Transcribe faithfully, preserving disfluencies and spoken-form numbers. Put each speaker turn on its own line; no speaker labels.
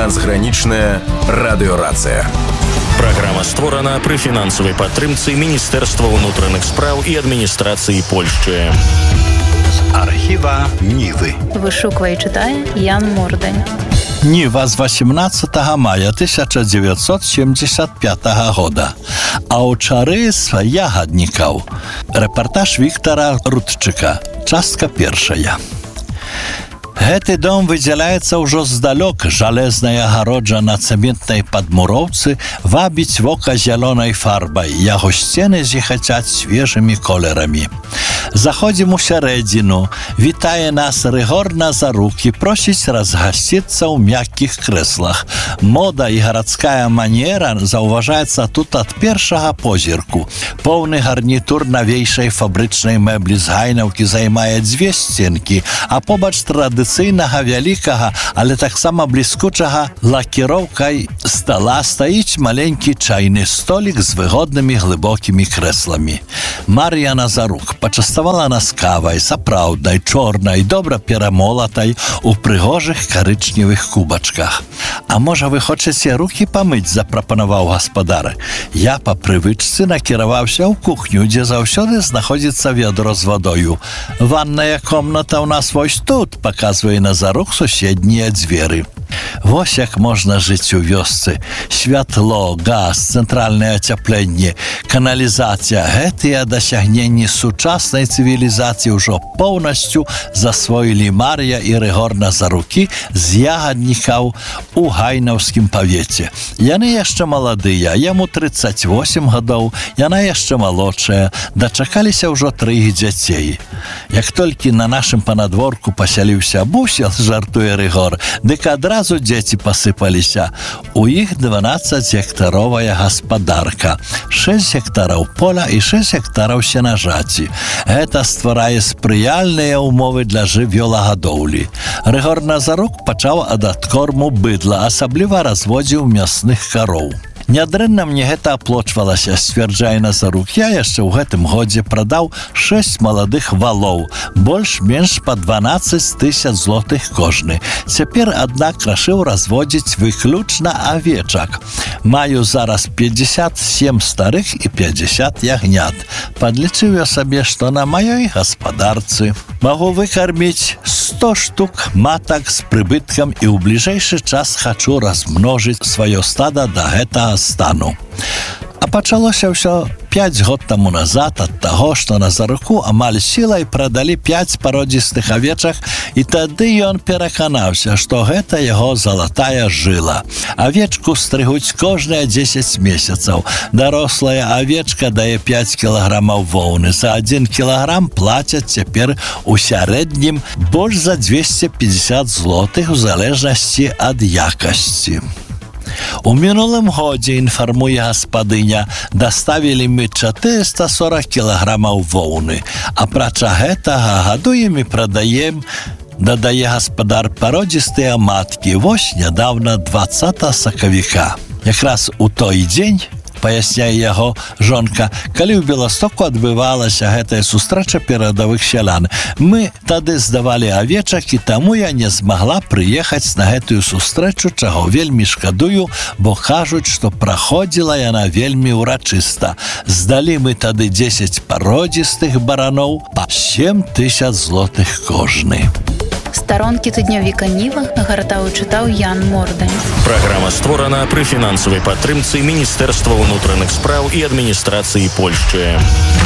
Трансгранічная радыёрацыя.
Праграма створана пры фінансавай падтрымцы Міністэрства ўнутраных спраў і адміністрацыі Польшчы.
Архіва Нівы.
Вышуквае і чытае Ян Мордань.
Ніва з восемнадцатага мая тысяча дзевяцьсот семьдесят пятага года. Аўчары з ягаднікаў. Рэпартаж Віктара Рудчыка. Частка першая. Гэты дом выдзяляецца ўжо здалёк. Жалезная агароджа на цэментнай падмуроўцы вабіць вока зялёнай фарбай. Яго сцены зіхацяць свежымі колерамі. Заходзім у сярэдзіну. Вітае нас Рыгор Назарук і просіць разгасціцца ў мяккіх крэслах. Мода і гарадская манера заўважаецца тут ад першага позірку. Поўны гарнітур навейшай фабрычнай мэблі з гайнаўкі займае дзве сценкі, а побач традыцыйнага вялікага, але таксама бліскучага лакіроўкай стала стаіць маленькі чайны столік з выгоднымі глыбокімі крэсламі. Мар'я Назарук пачаставала нас кавай, сапраўднай, чорнай, добра перамолатай у прыгожых карычневых кубачках. А можа вы хочаце рукі памыць, запрапанаваў гаспадар. Я па прывычцы накіраваўся ў кухню, дзе заўсёды знаходзіцца вядро з вадою. Ванная комната ў нас вось тут, паказвае Назарук суседнія дзверы. Вось як можна жыць у вёсцы. Святло, газ, цэнтральнае ацяпленне, каналізацыя. Гэтыя дасягненні сучаснай цывілізацыі ўжо поўнасцю засвоілі Мар'я і Рыгор Назарукі з ягаднікаў у гайнаўскім павеце. Яны яшчэ маладыя, яму трыццаць восем гадоў, яна яшчэ малодшая, дачакаліся ўжо трых дзяцей. Як толькі на нашым панадворку пасяліўся бусел, жартуе Рыгор, дык адразу дзеці пасыпаліся. У іх дванаццаць гектаровая гаспадарка, шэсць гектараў поля і шэсць гектараў сенажаці. Гэта стварае спрыяльныя ўмовы для жывёлагадоўлі. Рыгор Назарук пачаў ад адкорму быдла, асабліва разводзіў мясных кароў. Нядрэнна мне гэта аплочвалася, сцвярджае Назарук. Я яшчэ ў гэтым годзе прадаў шэсць маладых валоў, больш-менш па дванаццаць тысяч злотых кожны. Цяпер, аднак, рашыў разводзіць выключна авечак. Маю зараз пятьдесят семь старых і пятьдесят ягнят. Падлічыў я сабе, што на маёй гаспадарцы магу выкарміць сто штук матак з прыбыткам і ў бліжэйшы час хачу размножыць сваё стада да гэтага стану. А пачалося ўсё пяць год таму назад ад таго, што Назаруку амаль сілай прадалі пяць пародзістых авечак, і тады ён пераканаўся, што гэта яго залатая жыла. Авечку стрыгуць кожныя дзесяць месяцаў. Дарослая авечка дае пяць кілаграмаў воўны. За адзін кілаграм плацяць цяпер у сярэднім больш за дзвесце пятьдесят злотых у залежнасці ад якасці. У мінулым годзе, інфармуе гаспадыня, даставілі мы чатырыста сорок кілаграмаў воўны. Апрача гэтага гадуем і прадаем, дадае гаспадар, пародзістыя маткі. Вось нядаўна дваццатага сакавіка. Якраз у той дзень, паясняе яго жонка, калі ў Беластоку адбывалася гэтая сустрэча перадавых сялян. Мы тады здавалі авечак, і таму я не змагла прыехаць на гэтую сустрэчу, чаго вельмі шкадую, бо кажуць, што праходзіла яна вельмі ўрачыста. Здалі мы тады дзесяць пародзістых бараноў па сем тысяч злотых кожны.
Старонкі тыднёвіка Ніва гартаў і чытаў Ян Мордань.
Праграма створана пры фінансавай падтрымцы Міністэрства ўнутраных спраў і адміністрацыі Польшчы.